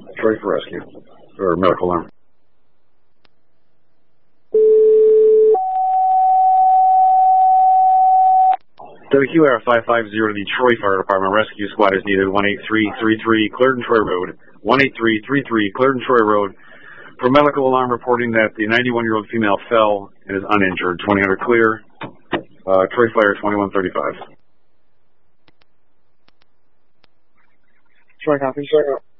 Troy for rescue. Or medical alarm. WQAR 550 to the Troy Fire Department. Rescue squad is needed. 18333 Clarendon Troy Road. 18333 Clarendon Troy Road. For medical alarm reporting that the 91-year-old female fell and is uninjured. 2000 clear. Troy Fire 2135. Troy, copy.